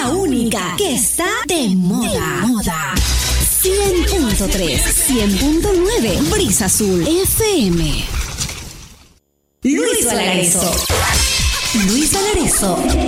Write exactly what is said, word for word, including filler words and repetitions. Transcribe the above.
la única que está de moda. De moda. cien punto tres, cien punto nueve, Brisa Azul F M. Luis Valarezo. Luis Valarezo